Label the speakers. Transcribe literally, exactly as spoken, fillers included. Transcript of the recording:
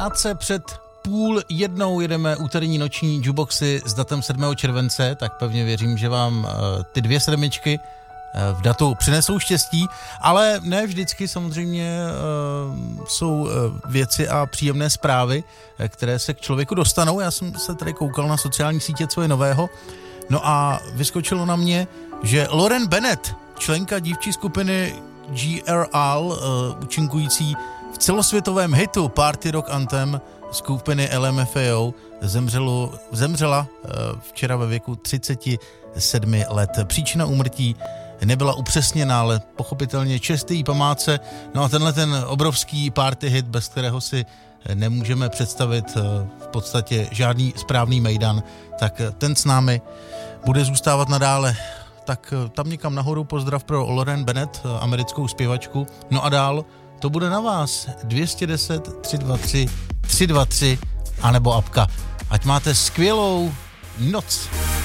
Speaker 1: Krátce před půl jednou jedeme úterní noční jukeboxy s datem sedmého července, tak pevně věřím, že vám uh, ty dvě sedmičky uh, v datu přinesou štěstí, ale ne vždycky samozřejmě uh, jsou uh, věci a příjemné zprávy, uh, které se k člověku dostanou. Já jsem se tady koukal na sociální sítě, co je nového, no a vyskočilo na mě, že Lauren Bennett, členka dívčí skupiny G R L, uh, účinkující v celosvětovém hitu Party Rock Anthem skupiny L M F A O, zemřelo, zemřela včera ve věku třicet sedm let. Příčina úmrtí nebyla upřesněna, ale pochopitelně čest její památce. No a tenhle ten obrovský party hit, bez kterého si nemůžeme představit v podstatě žádný správný mejdan, tak ten s námi bude zůstávat nadále. Tak tam někam nahoru pozdrav pro Lauren Bennett, americkou zpěvačku. No a dál to bude na vás. dvě stě deset, tři dva tři, tři dva tři anebo apka. Ať máte skvělou noc.